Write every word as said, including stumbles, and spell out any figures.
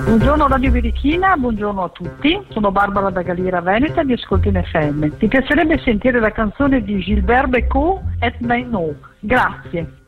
Buongiorno Radio Birichina, buongiorno a tutti, sono Barbara da Galliera Veneta e vi ascolto in F M. Ti piacerebbe sentire la canzone di Gilbert Bécaud, Et Maintenant? Grazie.